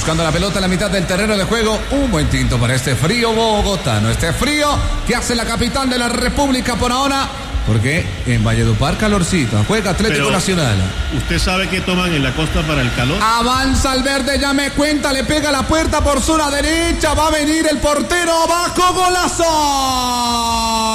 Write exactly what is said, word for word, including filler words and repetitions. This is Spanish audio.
buscando la pelota en la mitad del terreno de juego. Un buen tinto para este frío bogotano. Este frío que hace la capital de la República por ahora. Porque en Valledupar calorcito, juega Atlético Pero, Nacional. ¿usted sabe qué toman en la costa para el calor? Avanza al verde, ya me cuenta, le pega la puerta por zona derecha, va a venir el portero, abajo, golazo.